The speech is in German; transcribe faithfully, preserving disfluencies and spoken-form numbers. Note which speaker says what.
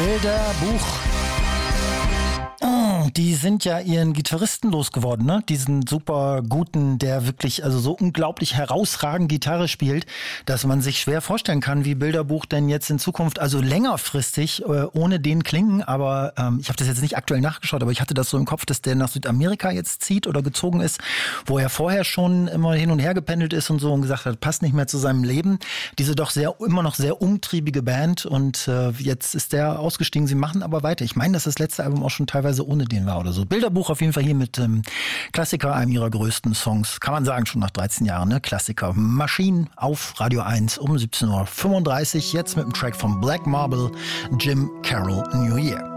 Speaker 1: Bilderbuch. Oh, die sind ja ihren Gitarristen losgeworden, ne? Diesen super guten, der wirklich also so unglaublich herausragend Gitarre spielt, dass man sich schwer vorstellen kann, wie Bilderbuch denn jetzt in Zukunft, also längerfristig, äh, ohne den klingen. Aber ähm, ich habe das jetzt nicht aktuell nachgeschaut, aber ich hatte das so im Kopf, dass der nach Südamerika jetzt zieht oder gezogen ist, wo er vorher schon immer hin und her gependelt ist und so und gesagt hat, passt nicht mehr zu seinem Leben. Diese doch sehr immer noch sehr umtriebige Band und äh, jetzt ist der ausgestiegen. Sie machen aber weiter. Ich meine, dass das letzte Album auch schon teilweise ohne den war oder so. Bilderbuch auf jeden Fall hier mit ähm, Klassiker, einem ihrer größten Songs. Kann man sagen, schon nach dreizehn Jahren, ne? Klassiker. Machine auf Radio eins um siebzehn Uhr fünfunddreißig. Jetzt mit dem Track von Black Marble, Jim Carroll, New Year.